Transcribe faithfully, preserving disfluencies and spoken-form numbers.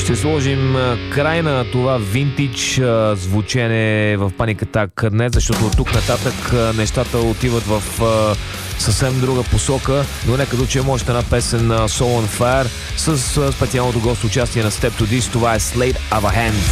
Ще сложим край на това винтидж звучене в Panic Attack днес, защото от тук нататък нещата отиват в съвсем друга посока, но нека да чуем още една песен на Soul on Fire с специалното гост участие на Step to This. Това е Sleight of a Hand.